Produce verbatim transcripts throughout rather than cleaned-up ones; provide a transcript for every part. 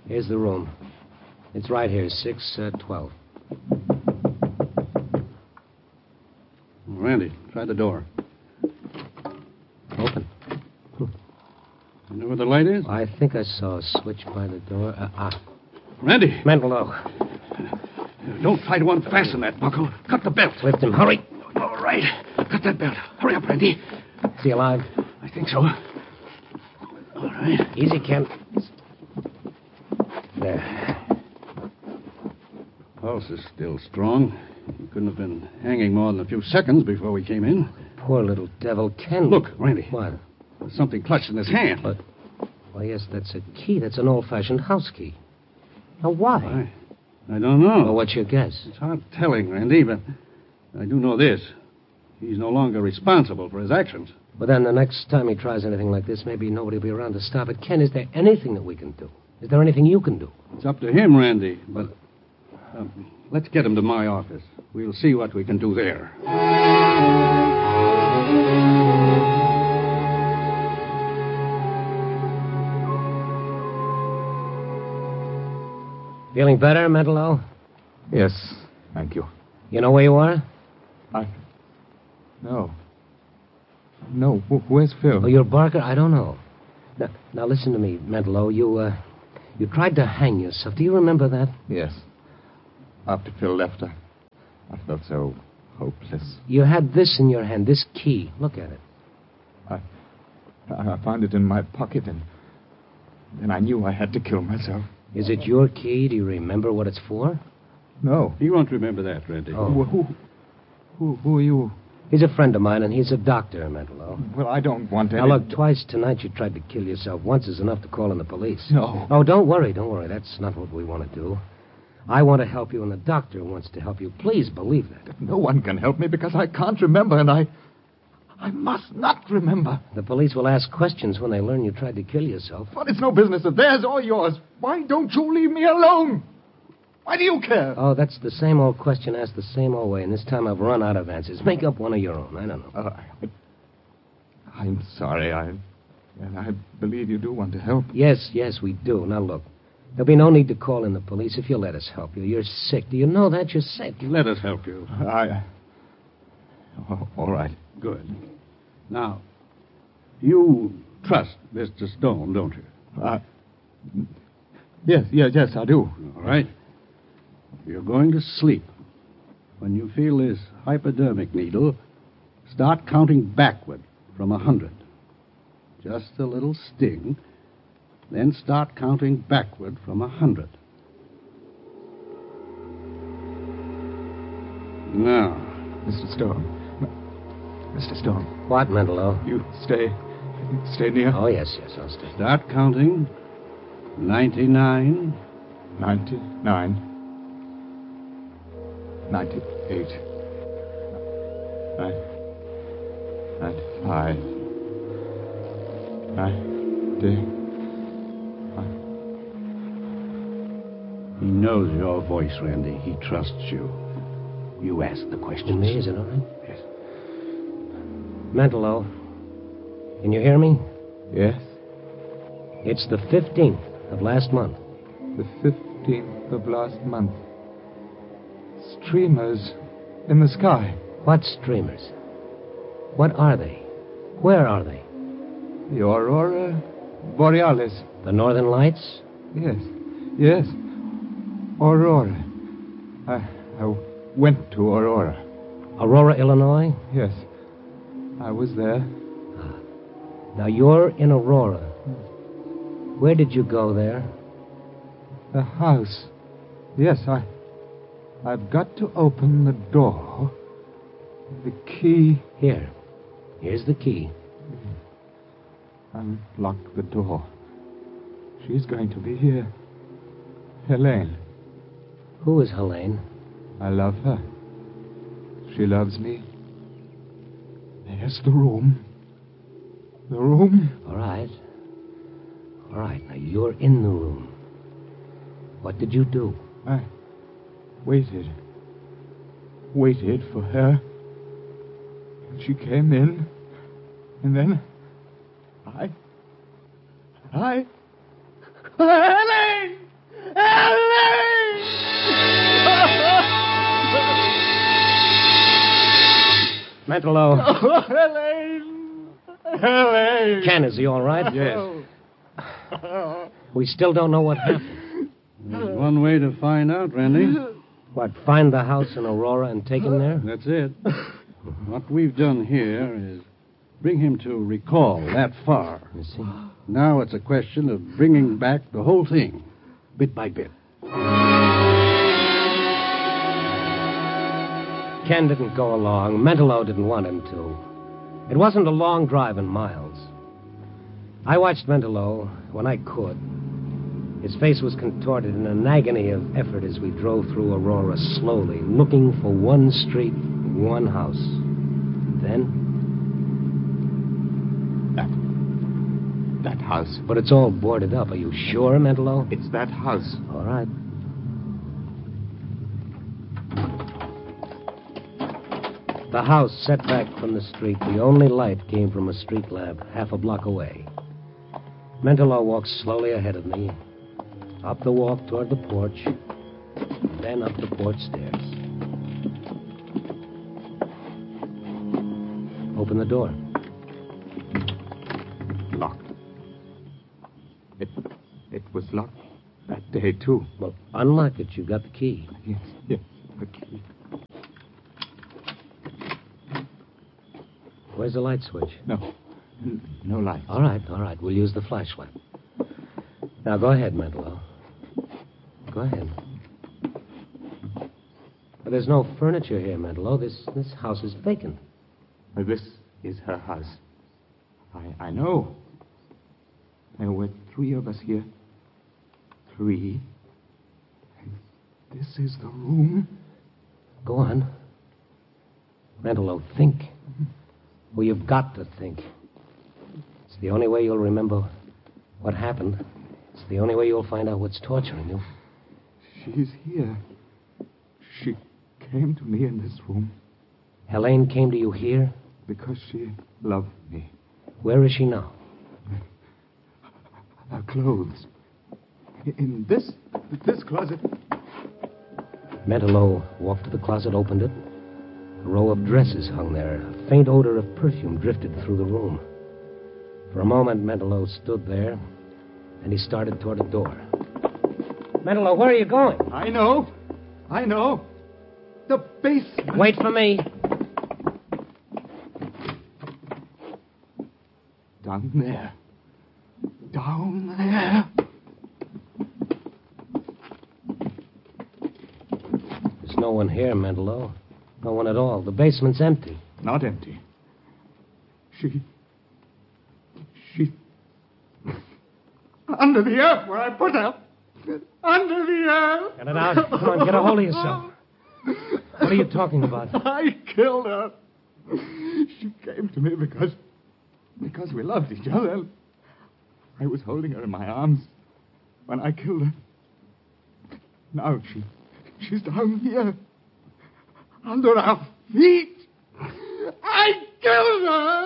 Here's the room. It's right here, six twelve. Randy, try the door. Open. You know where the light is? I think I saw a switch by the door. Uh, ah. Randy! Mendelow. Don't try to unfasten that buckle. Cut the belt. Lift him. Hurry. All right. Cut that belt. Hurry up, Randy. Is he alive? I think so. All right. Easy, Kent. There. Pulse is still strong. He couldn't have been hanging more than a few seconds before we came in. Poor little devil, Ken. Look, Randy. What? There's something clutched in his hand. But, well, yes, that's a key. That's an old-fashioned house key. Now, why? I, I don't know. Well, what's your guess? It's hard telling, Randy, but I do know this. He's no longer responsible for his actions. But then the next time he tries anything like this, maybe nobody will be around to stop it. Ken, is there anything that we can do? Is there anything you can do? It's up to him, Randy, but uh, let's get him to my office. We'll see what we can do there. Feeling better, Mendelow? Yes, thank you. You know where you are? I... No. No, Wh- where's Phil? Oh, you're Barker? I don't know. Now, now listen to me, Mendelow. You, uh, you tried to hang yourself. Do you remember that? Yes. After Phil left, I, I felt so hopeless. You had this in your hand, this key. Look at it. I, I found it in my pocket, and then I knew I had to kill myself. Is it your key? Do you remember what it's for? No. He won't remember that, Randy. Oh. Who, who, who, who are you? He's a friend of mine, and he's a doctor, Mendelow. Well, I don't want to... Now, look, twice tonight you tried to kill yourself. Once is enough to call in the police. No. Oh, don't worry, don't worry. That's not what we want to do. I want to help you, and the doctor wants to help you. Please believe that. No one can help me because I can't remember, and I... I must not remember. The police will ask questions when they learn you tried to kill yourself. But it's no business of theirs or yours. Why don't you leave me alone? Why do you care? Oh, that's the same old question asked the same old way, and this time I've run out of answers. Make up one of your own. I don't know. Uh, I, I'm sorry. I, and I believe you do want to help. Yes, yes, we do. Now, look. There'll be no need to call in the police if you'll let us help you. You're sick. Do you know that? You're sick. Let us help you. I... Oh, all right. Good. Now, you trust Mister Stone, don't you? Uh, yes, yes, yes, I do. All right. You're going to sleep. When you feel this hypodermic needle, start counting backward from a hundred. Just a little sting. Then start counting backward from a hundred. Now. Mister Stone. Mister Stone. What, Mendelow? You stay... Stay near? Oh, yes, yes, I'll stay. Start counting. Ninety-nine. Ninety-nine. Ninety-eight. Nine... Ninety-five. Ninety... He knows your voice, Randy. He trusts you. You ask the questions. Me, is it all right? Yes. Mendelow, can you hear me? Yes? It's the fifteenth of last month. The fifteenth of last month. Streamers in the sky. What streamers? What are they? Where are they? The Aurora Borealis. The Northern Lights? Yes. Yes. Aurora. I, I went to Aurora. Aurora, Illinois? Yes. I was there. Ah. Now, you're in Aurora. Where did you go there? The house. Yes, I... I've got to open the door. The key... Here. Here's the key. Unlock the door. She's going to be here. Helene. Who is Helene? I love her. She loves me. There's the room. The room. All right. All right, now you're in the room. What did you do? I waited. Waited for her. And she came in. And then... I... I... Helene! Mentalo. Oh, Helene! Helene! Ken, is he all right? Yes. We still don't know what happened. There's one way to find out, Randy. What, find the house in Aurora and take him there? That's it. What we've done here is bring him to recall that far. You see? Now it's a question of bringing back the whole thing, bit by bit. Ken didn't go along. Mentalo didn't want him to. It wasn't a long drive in miles. I watched Mentalo when I could. His face was contorted in an agony of effort as we drove through Aurora slowly, looking for one street, one house. Then, That. That house. but it's all boarded up. Are you sure, Mentalo? It's that house. All right. The house set back from the street. The only light came from a street lamp half a block away. Mentalo walked slowly ahead of me, up the walk toward the porch, then up the porch stairs. Open the door. Locked. It, it was locked that day, too. Well, unlock it. You got the key. Yes, yes, the key. Where's the light switch? No, n- no light. All right, all right. We'll use the flashlight. Now, go ahead, Mentalo. Go ahead. But there's no furniture here, Mentalo. This this house is vacant. Uh, This is her house. I, I know. There were three of us here. Three. And this is the room. Go on. Mentalo, think. Well, you've got to think. It's the only way you'll remember what happened. It's the only way you'll find out what's torturing you. She's here. She came to me in this room Helene came to you here. because she loved me. Where is she now? Her clothes. In this, this closet. Mentalo walked to the closet, opened it. A row of dresses hung there. A faint odor of perfume drifted through the room. For a moment, Mentalo stood there, and he started toward a door. Mentalo, where are you going? I know. I know. The basement. Wait for me. Down there. Down there. There's no one here, Mentalo. No one at all. The basement's empty. Not empty. She. She. Under the earth where I put her. Under the earth. Get it out. Come on, get a hold of yourself. What are you talking about? I killed her. She came to me because. because we loved each other. I was holding her in my arms when I killed her. Now she. she's down here. Under our feet. I killed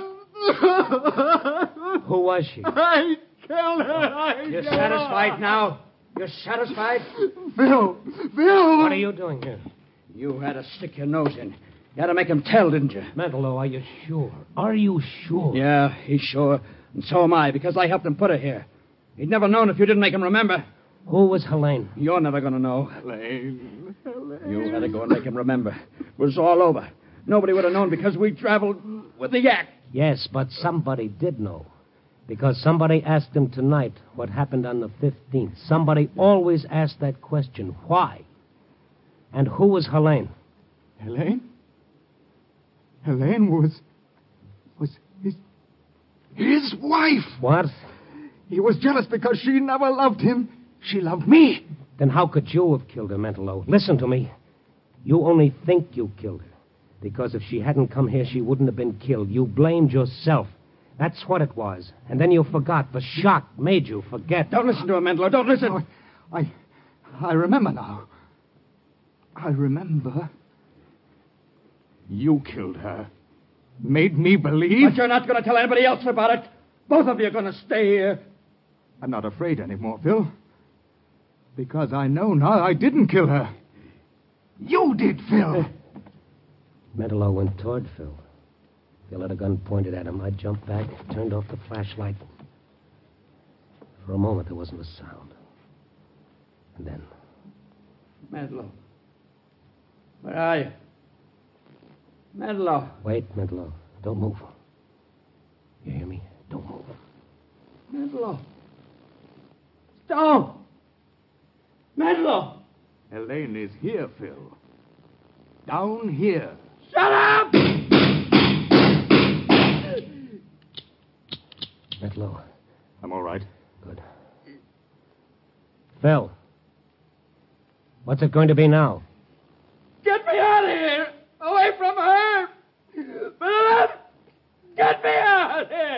her. Who was she? I killed her. I You're killed satisfied her. now? You're satisfied? Bill. Bill. What are you doing here? You had to stick your nose in. You had to make him tell, didn't you? Mentalo, are you sure? Are you sure? Yeah, he's sure. And so am I, because I helped him put her here. He'd never known if you didn't make him remember. Who was Helene? You're never going to know. Helene. Helene. You had to go and make him remember. It was all over. Nobody would have known because we traveled with the yak. Yes, but somebody did know. Because somebody asked him tonight what happened on the fifteenth. Somebody always asked that question. Why? And who was Helene? Helene? Helene was. was his. his wife! What? He was jealous because she never loved him. She loved me. Then how could you have killed her, Mentalo? Listen to me. You only think you killed her. Because if she hadn't come here, she wouldn't have been killed. You blamed yourself. That's what it was. And then you forgot. The shock made you forget. Don't listen to him, Mendelo. Don't listen. Oh, I. I remember now. I remember. You killed her. Made me believe. But you're not going to tell anybody else about it. Both of you are going to stay here. I'm not afraid anymore, Phil. Because I know now I didn't kill her. You did, Phil. Mentelow went toward Phil. Phil had a gun pointed at him. I jumped back, turned off the flashlight. For a moment, there wasn't a sound. And then... Mentelow. Where are you? Mentelow. Wait, Mentelow. Don't move. You hear me? Don't move. Mentelow. Stone. Mentelow. Elaine is here, Phil. Down here. Shut up! Mentelow. I'm all right. Good. Phil. What's it going to be now? Get me out of here! Away from her! Philip! Get me out of here!